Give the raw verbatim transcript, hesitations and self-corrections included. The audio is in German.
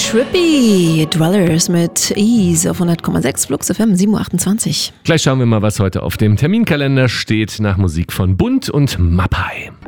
Trippy Dwellers mit Ease auf hundert Komma sechs Flux F M, sieben Uhr achtundzwanzig. Gleich schauen wir mal, was heute auf dem Terminkalender steht, nach Musik von Bunt und Mappai.